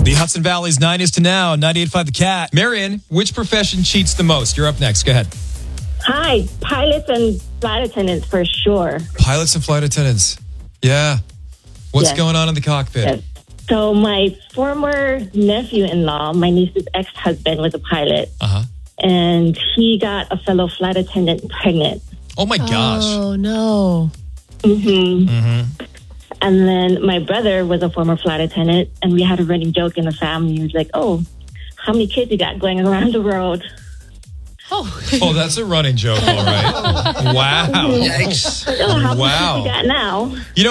The Hudson Valley's 90s to now, 98.5 The Cat. Marion, which profession cheats the most? You're up next. Go ahead. Hi, pilots and flight attendants for sure. Pilots and flight attendants. Yeah. What's Yes. going on in the cockpit? Yes. So my former nephew-in-law, my niece's ex-husband, was a pilot, Uh-huh. and he got a fellow flight attendant pregnant. Oh, my gosh. Oh, no. And then my brother was a former flight attendant, and we had a running joke in the family. He was like, "Oh, how many kids you got going around the world?" Oh, that's a running joke, all right. Wow. Yikes. "Oh, how many Wow. kids you got now?" You know,